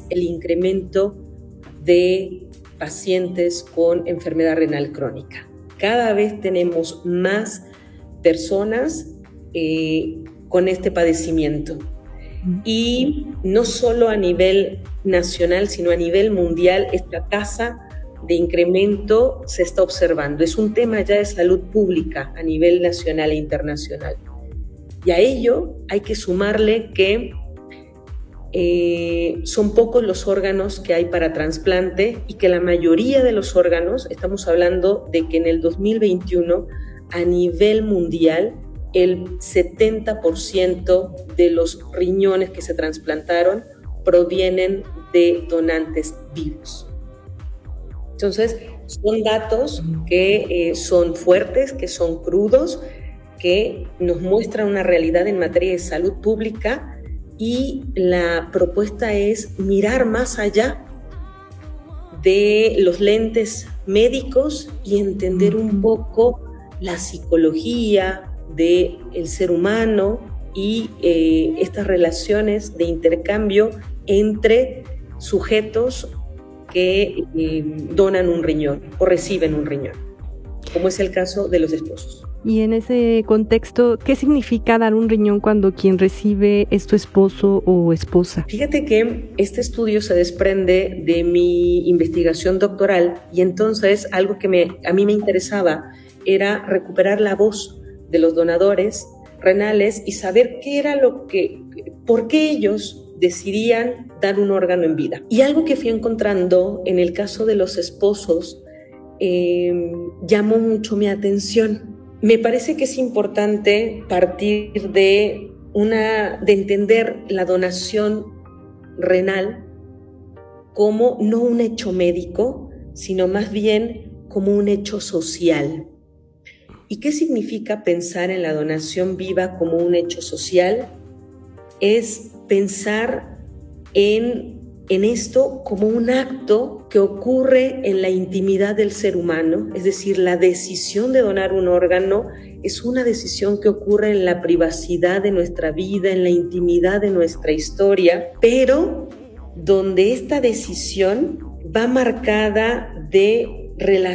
es el incremento de pacientes con enfermedad renal crónica. Cada vez tenemos más personas con este padecimiento. Y no solo a nivel nacional, sino a nivel mundial, esta tasa de incremento se está observando. Es un tema ya de salud pública a nivel nacional e internacional. Y a ello hay que sumarle que son pocos los órganos que hay para trasplante y que la mayoría de los órganos, estamos hablando de que en el 2021 a nivel mundial el 70% de los riñones que se trasplantaron provienen de donantes vivos. Entonces, son datos que son fuertes, que son crudos, que nos muestran una realidad en materia de salud pública, y la propuesta es mirar más allá de los lentes médicos y entender un poco la psicología del ser humano y estas relaciones de intercambio entre sujetos que donan un riñón o reciben un riñón, como es el caso de los esposos. Y en ese contexto, ¿qué significa dar un riñón cuando quien recibe es tu esposo o esposa? Fíjate que este estudio se desprende de mi investigación doctoral, y entonces algo que a mí me interesaba era recuperar la voz de los donadores renales y saber por qué ellos decidían dar un órgano en vida. Y algo que fui encontrando en el caso de los esposos llamó mucho mi atención. Me parece que es importante partir de entender la donación renal como no un hecho médico, sino más bien como un hecho social. ¿Y qué significa pensar en la donación viva como un hecho social? Es pensar en esto como un acto que ocurre en la intimidad del ser humano, es decir, la decisión de donar un órgano es una decisión que ocurre en la privacidad de nuestra vida, en la intimidad de nuestra historia, pero donde esta decisión va marcada de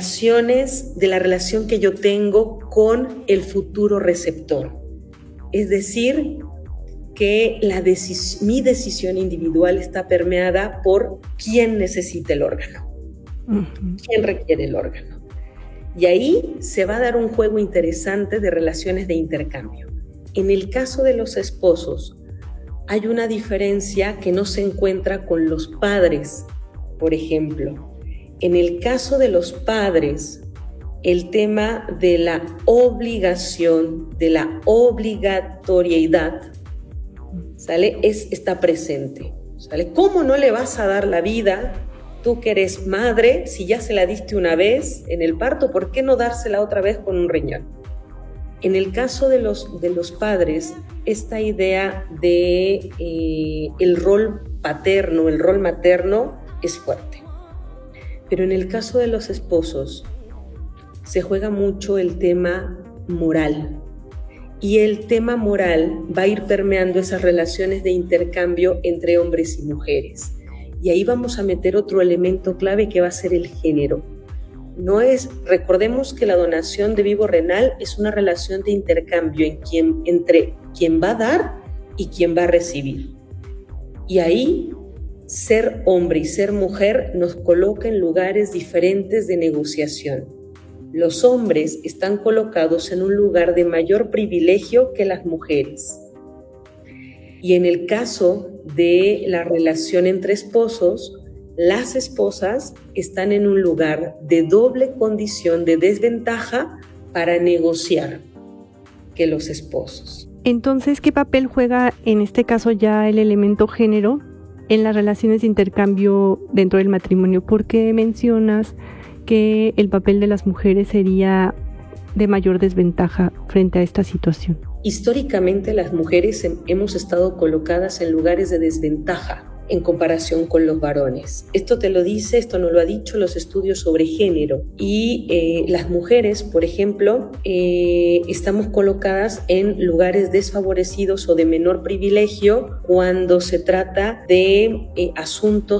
la relación que yo tengo con el futuro receptor. Es decir, que mi decisión individual está permeada por quién necesita el órgano, quién requiere el órgano. Y ahí se va a dar un juego interesante de relaciones de intercambio. En el caso de los esposos, hay una diferencia que no se encuentra con los padres, por ejemplo. En el caso de los padres, el tema de la obligación, de la obligatoriedad, ¿sale? Está presente, ¿sale? ¿Cómo no le vas a dar la vida, tú que eres madre, si ya se la diste una vez en el parto? ¿Por qué no dársela otra vez con un riñón? En el caso de los padres, esta idea de el rol paterno, el rol materno es fuerte. Pero en el caso de los esposos, se juega mucho el tema moral. Y el tema moral va a ir permeando esas relaciones de intercambio entre hombres y mujeres. Y ahí vamos a meter otro elemento clave que va a ser el género. Recordemos que la donación de vivo renal es una relación de intercambio entre quien va a dar y quien va a recibir. Y ahí ser hombre y ser mujer nos coloca en lugares diferentes de negociación. Los hombres están colocados en un lugar de mayor privilegio que las mujeres. Y en el caso de la relación entre esposos, las esposas están en un lugar de doble condición de desventaja para negociar que los esposos. Entonces, ¿qué papel juega en este caso ya el elemento género en las relaciones de intercambio dentro del matrimonio? ¿Por qué mencionas que el papel de las mujeres sería de mayor desventaja frente a esta situación? Históricamente las mujeres hemos estado colocadas en lugares de desventaja en comparación con los varones. Esto nos lo ha dicho los estudios sobre género. Y las mujeres, por ejemplo, estamos colocadas en lugares desfavorecidos o de menor privilegio cuando se trata de asuntos